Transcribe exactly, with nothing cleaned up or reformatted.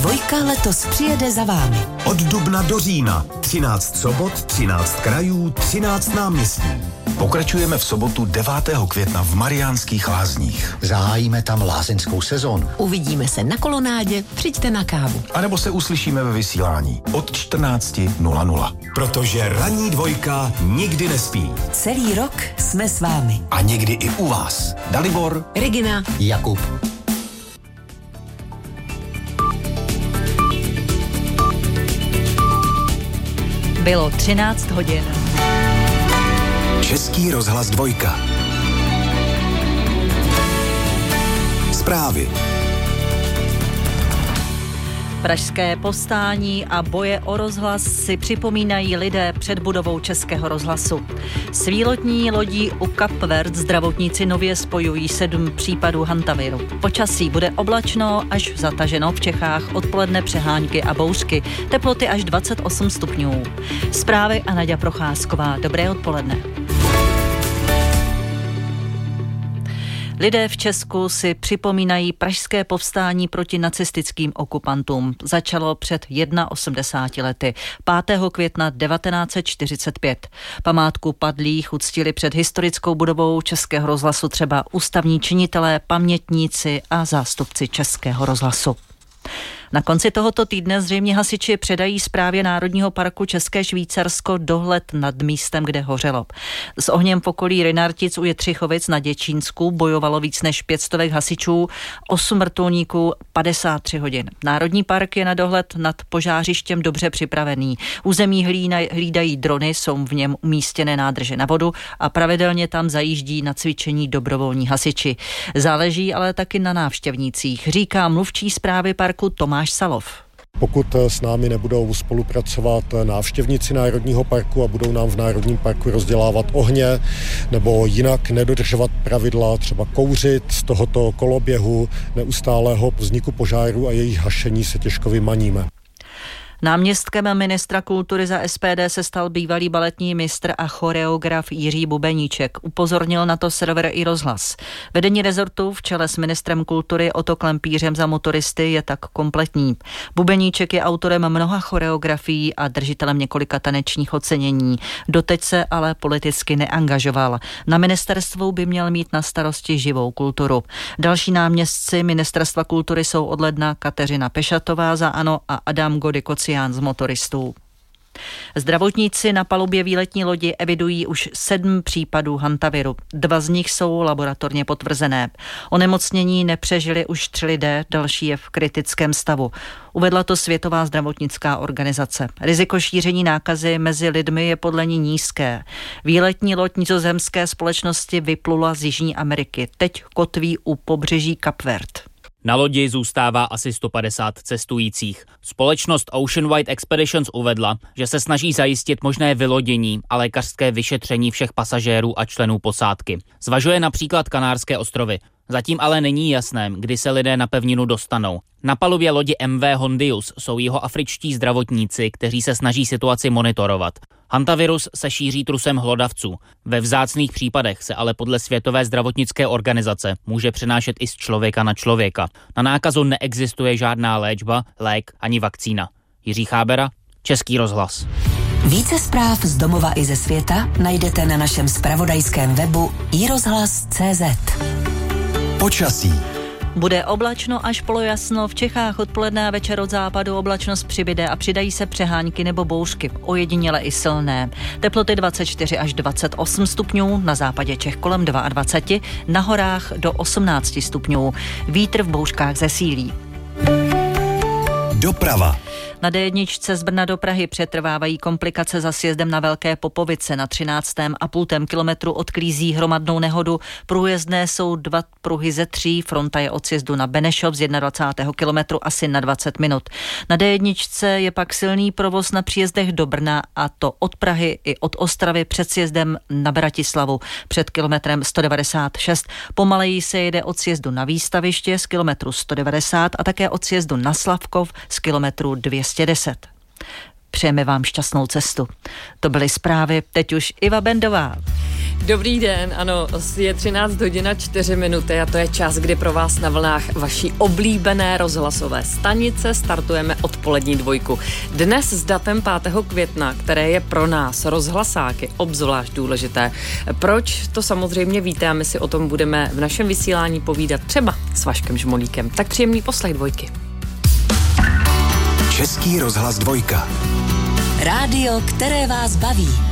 dvojka letos přijede za vámi. Od dubna do října. třináct sobot, třináct krajů, třináct náměstí. Pokračujeme v sobotu devátého května v Mariánských Lázních. Zahájíme tam lázeňskou sezónu. Uvidíme se na kolonádě, přijďte na kávu. A nebo se uslyšíme ve vysílání od čtrnáct nula nula. Protože ranní dvojka nikdy nespí. Celý rok jsme s vámi. A někdy i u vás. Dalibor, Regina, Jakub. Bylo třináct hodin. Český rozhlas dvojka. Zprávy. Pražské povstání a boje o rozhlas si připomínají lidé před budovou Českého rozhlasu. S výlotní lodí u Kapvert zdravotníci nově spojují sedm případů hantaviru. Počasí bude oblačno až zataženo, v Čechách odpoledne přehánky a bouřky, teploty až dvacet osm stupňů. Zprávy a Naďa Procházková. Dobré odpoledne. Lidé v Česku si připomínají pražské povstání proti nacistickým okupantům. Začalo před osmdesáti jedné lety, pátého května devatenáct set čtyřicet pět. Památku padlých uctili před historickou budovou Českého rozhlasu třeba ústavní činitelé, pamětníci a zástupci Českého rozhlasu. Na konci tohoto týdne zřejmě hasiči předají správě Národního parku České Švýcarsko dohled nad místem, kde hořelo. S ohněm v okolí Rynartic u Jetřichovic na Děčínsku bojovalo víc než pět stovek hasičů, osm vrtulníků, padesát tři hodin. Národní park je na dohled nad požářištěm dobře připravený. Území hlídají drony, jsou v něm umístěné nádrže na vodu a pravidelně tam zajíždí na cvičení dobrovolní hasiči. Záleží ale taky na návštěvnících, říká mluvčí správy parku Tomáš Salov. Pokud s námi nebudou spolupracovat návštěvníci Národního parku a budou nám v Národním parku rozdělávat ohně nebo jinak nedodržovat pravidla, třeba kouřit z tohoto koloběhu neustálého vzniku požáru a jejich hašení, se těžko vymaníme. Náměstkem ministra kultury za S P D se stal bývalý baletní mistr a choreograf Jiří Bubeníček. Upozornil na to server i rozhlas. Vedení rezortu v čele s ministrem kultury Otto Klempířem za motoristy je tak kompletní. Bubeníček je autorem mnoha choreografií a držitelem několika tanečních ocenění. Doteď se ale politicky neangažoval. Na ministerstvu by měl mít na starosti živou kulturu. Další náměstci ministerstva kultury jsou od ledna Kateřina Pešatová za ANO a Adam Godykocián z motoristů. Zdravotníci na palubě výletní lodi evidují už sedm případů hantaviru. Dva z nich jsou laboratorně potvrzené. Onemocnění nepřežili už tři lidé, další je v kritickém stavu. Uvedla to Světová zdravotnická organizace. Riziko šíření nákazy mezi lidmi je podle ní nízké. Výletní loď nizozemské společnosti vyplula z Jižní Ameriky. Teď kotví u pobřeží Kapvert. Na lodi zůstává asi sto padesát cestujících. Společnost Ocean Wide Expeditions uvedla, že se snaží zajistit možné vylodění a lékařské vyšetření všech pasažérů a členů posádky. Zvažuje například Kanárské ostrovy. Zatím ale není jasné, kdy se lidé na pevninu dostanou. Na palubě lodi M V Hondius jsou jihoafričtí zdravotníci, kteří se snaží situaci monitorovat. Hantavirus se šíří trusem hlodavců. Ve vzácných případech se ale podle Světové zdravotnické organizace může přenášet i z člověka na člověka. Na nákazu neexistuje žádná léčba, lék ani vakcína. Jiří Chábera, Český rozhlas. Více zpráv z domova i ze světa najdete na našem zpravodajském webu i rozhlas tečka cé zet. Počasí. Bude oblačno až polojasno, v Čechách odpoledne a večer od západu oblačnost přibyde a přidají se přehánky nebo bouřky, ojediněle i silné. Teploty dvacet čtyři až dvacet osm stupňů, na západě Čech kolem dvacet dva, na horách do osmnáct stupňů. Vítr v bouřkách zesílí. Doprava. Na D jedna z Brna do Prahy přetrvávají komplikace za sjezdem na Velké Popovice. Na třináctém a půl kilometru odklízí hromadnou nehodu. Průjezdné jsou dva pruhy ze tří. Fronta je od sjezdu na Benešov z dvacátého prvního kilometru asi na dvacet minut. Na D jedna je pak silný provoz na příjezdech do Brna, a to od Prahy i od Ostravy před sjezdem na Bratislavu před kilometrem sto devadesát šest. Pomaleji se jede od sjezdu na Výstaviště z kilometru sto devadesát a také od sjezdu na Slavkov z kilometru dvě stě deset. Přejeme vám šťastnou cestu. To byly zprávy, teď už Iva Bendová. Dobrý den, ano, je třináct hodin a čtyři minuty a to je čas, kdy pro vás na vlnách vaší oblíbené rozhlasové stanice startujeme odpolední dvojku. Dnes s datem pátého května, které je pro nás, rozhlasáky, obzvlášť důležité. Proč? To samozřejmě víte a my si o tom budeme v našem vysílání povídat třeba s Vaškem Žmolíkem. Tak příjemný poslech dvojky. Český rozhlas dvojka. Rádio, které vás baví.